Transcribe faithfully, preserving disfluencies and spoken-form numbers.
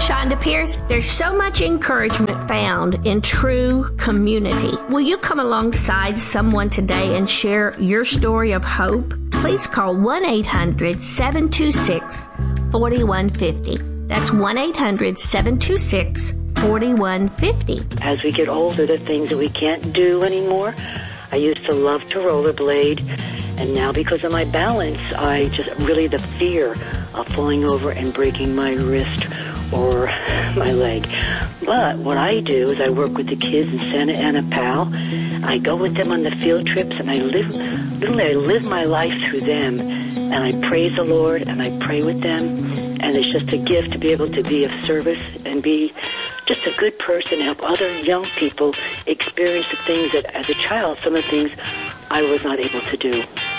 Shonda Pierce. There's so much encouragement found in true community. Will you come alongside someone today and share your story of hope? Please call one eight hundred seven two six four one five zero. That's one eight hundred seven two six four one five zero. As we get older, the things that we can't do anymore. I used to love to rollerblade, and now because of my balance, I just really the fear of falling over and breaking my wrist or my leg. But what I do is I work with the kids in Santa Ana Pal. I go with them on the field trips, and I live, literally I live my life through them, and I praise the Lord, and I pray with them, and it's just a gift to be able to be of service and be just a good person, help other young people experience the things that, as a child, some of the things I was not able to do.